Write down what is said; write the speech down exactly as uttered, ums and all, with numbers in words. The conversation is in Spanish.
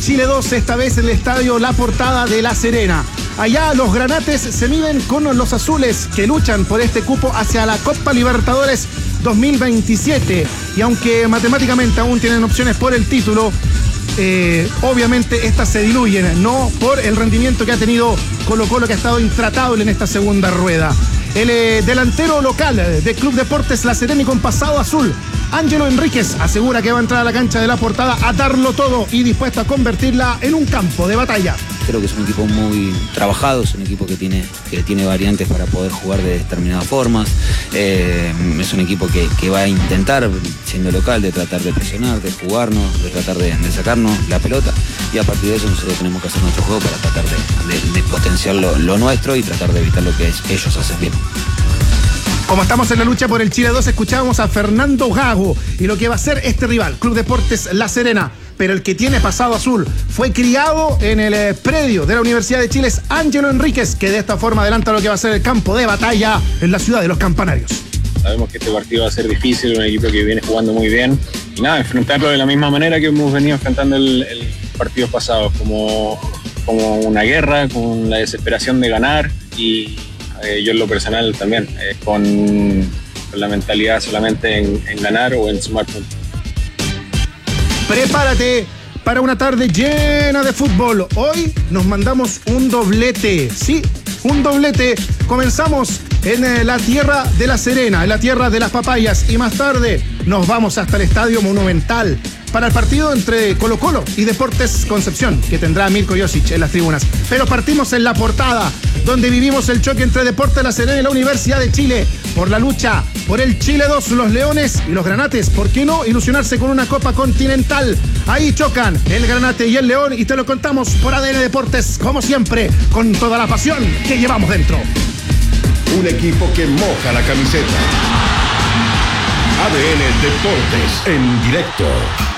Chile dos, esta vez en el estadio La Portada de La Serena. Allá los granates se miden con los azules que luchan por este cupo hacia la Copa Libertadores dos mil veintisiete. Y aunque matemáticamente aún tienen opciones por el título, eh, obviamente estas se diluyen, no por el rendimiento que ha tenido Colo-Colo, que ha estado intratable en esta segunda rueda. El eh, delantero local de Club Deportes La Serena y con pasado azul, Ángelo Enríquez, asegura que va a entrar a la cancha de La Portada a darlo todo y dispuesto a convertirla en un campo de batalla. Creo que es un equipo muy trabajado, es un equipo que tiene, que tiene variantes para poder jugar de determinadas formas. Eh, es un equipo que, que va a intentar, siendo local, de tratar de presionar, de jugarnos, de tratar de, de sacarnos la pelota. Y a partir de eso nosotros tenemos que hacer nuestro juego para tratar de, de, de potenciar lo, lo nuestro y tratar de evitar lo que es, ellos hacen bien. Como estamos en la lucha por el Chile dos, escuchábamos a Fernando Gago y lo que va a ser este rival, Club Deportes La Serena. Pero el que tiene pasado azul, fue criado en el eh, predio de la Universidad de Chile, es Ángelo Enríquez, que de esta forma adelanta lo que va a ser el campo de batalla en la ciudad de los Campanarios. Sabemos que este partido va a ser difícil, un equipo que viene jugando muy bien. Y nada, enfrentarlo de la misma manera que hemos venido enfrentando el, el partidos pasados, como, como una guerra, con la desesperación de ganar y eh, yo en lo personal también, eh, con, con la mentalidad solamente en, en ganar o en sumar puntos. Prepárate para una tarde llena de fútbol. Hoy nos mandamos un doblete, sí, un doblete. Comenzamos en la tierra de La Serena, en la tierra de las papayas, y más tarde nos vamos hasta el Estadio Monumental para el partido entre Colo-Colo y Deportes Concepción, que tendrá Mirko Josic en las tribunas. Pero partimos en La Portada, donde vivimos el choque entre Deportes La Serena y la Universidad de Chile por la lucha por el Chile dos, los Leones y los Granates. ¿Por qué no ilusionarse con una Copa Continental? Ahí chocan el Granate y el León, y te lo contamos por A D N Deportes, como siempre, con toda la pasión que llevamos dentro. Un equipo que moja la camiseta. A D N Deportes en directo.